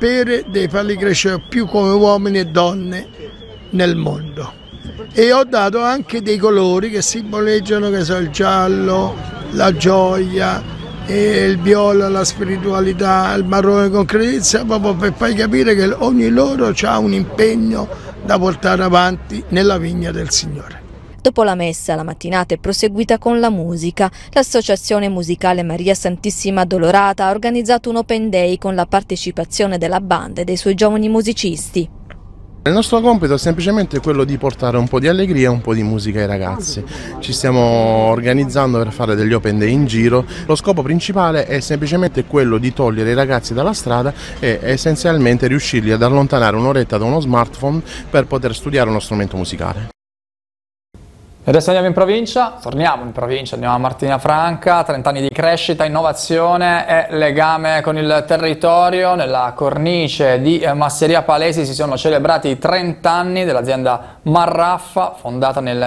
sapere di farli crescere più come uomini e donne nel mondo. E ho dato anche dei colori che simboleggiano, che sono il giallo, la gioia, e il viola, la spiritualità, il marrone con credizia, proprio per far capire che ogni loro ha un impegno da portare avanti nella vigna del Signore. Dopo la messa, la mattinata è proseguita con la musica. L'Associazione Musicale Maria Santissima Addolorata ha organizzato un open day con la partecipazione della banda e dei suoi giovani musicisti. Il nostro compito è semplicemente quello di portare un po' di allegria e un po' di musica ai ragazzi. Ci stiamo organizzando per fare degli open day in giro. Lo scopo principale è semplicemente quello di togliere i ragazzi dalla strada e essenzialmente riuscirli ad allontanare un'oretta da uno smartphone per poter studiare uno strumento musicale. E adesso andiamo in provincia, torniamo in provincia, andiamo a Martina Franca, 30 anni di crescita, innovazione e legame con il territorio. Nella cornice di Masseria Palesi si sono celebrati i 30 anni dell'azienda Marraffa, fondata nel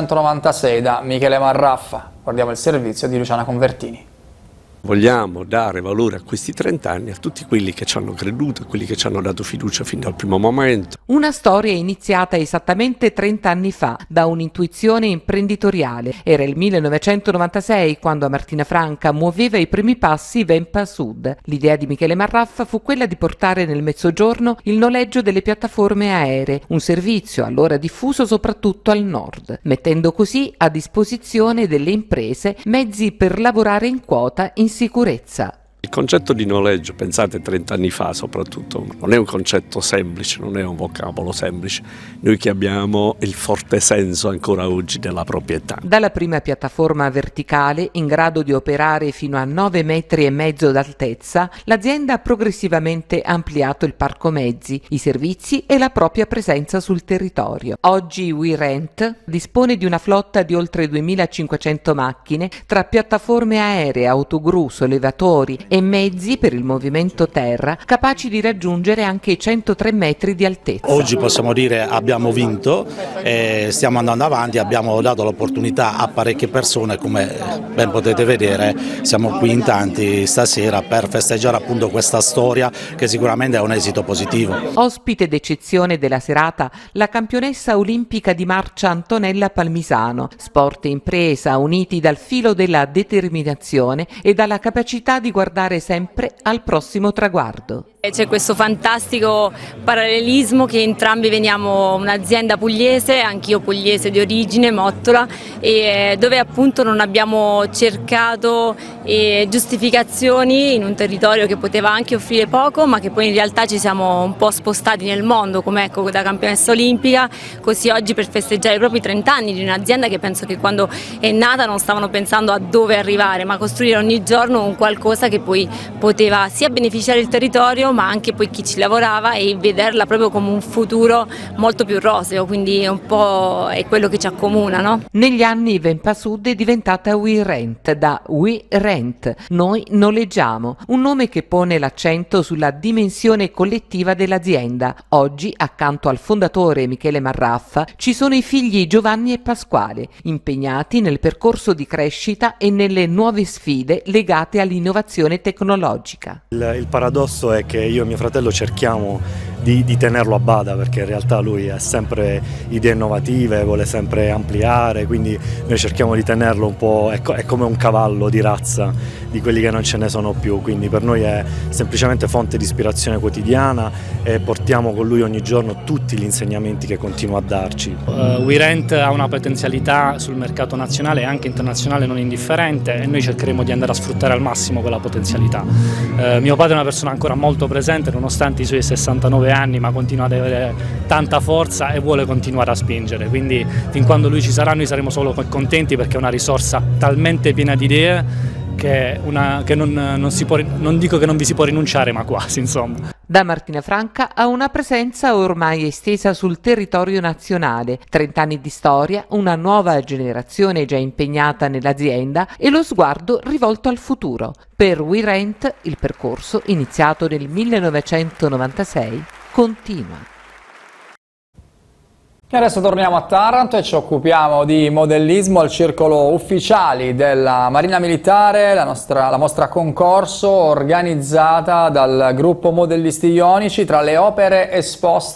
1996 da Michele Marraffa. Guardiamo il servizio di Luciana Convertini. Vogliamo dare valore a questi 30 anni a tutti quelli che ci hanno creduto, a quelli che ci hanno dato fiducia fin dal primo momento. Una storia iniziata esattamente 30 anni fa da un'intuizione imprenditoriale. Era il 1996 quando a Martina Franca muoveva i primi passi Vempa Sud. L'idea di Michele Marraffa fu quella di portare nel mezzogiorno il noleggio delle piattaforme aeree, un servizio allora diffuso soprattutto al nord, mettendo così a disposizione delle imprese mezzi per lavorare in quota in sicurezza. Il concetto di noleggio, pensate 30 anni fa soprattutto, non è un concetto semplice, non è un vocabolo semplice. Noi che abbiamo il forte senso ancora oggi della proprietà. Dalla prima piattaforma verticale, in grado di operare fino a 9,5 metri d'altezza, l'azienda ha progressivamente ampliato il parco mezzi, i servizi e la propria presenza sul territorio. Oggi WeRent dispone di una flotta di oltre 2.500 macchine tra piattaforme aeree, autogru, sollevatori e mezzi per il movimento terra capaci di raggiungere anche i 103 metri di altezza. Oggi possiamo dire abbiamo vinto, stiamo andando avanti, abbiamo dato l'opportunità a parecchie persone, come ben potete vedere siamo qui in tanti stasera per festeggiare appunto questa storia che sicuramente è un esito positivo. Ospite d'eccezione della serata la campionessa olimpica di marcia Antonella Palmisano, sport e impresa uniti dal filo della determinazione e dalla capacità di guardare sempre al prossimo traguardo. C'è questo fantastico parallelismo che entrambi veniamo un'azienda pugliese, anch'io pugliese di origine, Mottola, e dove appunto non abbiamo cercato giustificazioni in un territorio che poteva anche offrire poco, ma che poi in realtà ci siamo un po' spostati nel mondo, come ecco da campionessa olimpica, così oggi per festeggiare proprio i 30 anni di un'azienda che penso che quando è nata non stavano pensando a dove arrivare, ma costruire ogni giorno un qualcosa che poi poteva sia beneficiare il territorio ma anche poi chi ci lavorava e vederla proprio come un futuro molto più roseo, quindi un po' è quello che ci accomuna, no? Negli anni Vempa Sud è diventata WeRent, da WeRent, noi noleggiamo, un nome che pone l'accento sulla dimensione collettiva dell'azienda. Oggi, accanto al fondatore Michele Marraffa, ci sono i figli Giovanni e Pasquale, impegnati nel percorso di crescita e nelle nuove sfide legate all'innovazione tecnologica. Il paradosso è che io e mio fratello cerchiamo di tenerlo a bada, perché in realtà lui ha sempre idee innovative, vuole sempre ampliare, quindi noi cerchiamo di tenerlo un po', è come un cavallo di razza di quelli che non ce ne sono più, quindi per noi è semplicemente fonte di ispirazione quotidiana e portiamo con lui ogni giorno tutti gli insegnamenti che continua a darci. WeRent ha una potenzialità sul mercato nazionale e anche internazionale non indifferente e noi cercheremo di andare a sfruttare al massimo quella potenzialità. Mio padre è una persona ancora molto presente nonostante i suoi 69 anni, ma continua ad avere tanta forza e vuole continuare a spingere, quindi fin quando lui ci sarà noi saremo solo contenti, perché è una risorsa talmente piena di idee che non dico che non vi si può rinunciare, ma quasi, insomma. Da Martina Franca ha una presenza ormai estesa sul territorio nazionale, 30 anni di storia, una nuova generazione già impegnata nell'azienda e lo sguardo rivolto al futuro. Per WeRent il percorso, iniziato nel 1996, continua. E adesso torniamo a Taranto e ci occupiamo di modellismo al Circolo Ufficiali della Marina Militare, la mostra concorso organizzata dal gruppo Modellisti Ionici. Tra le opere esposte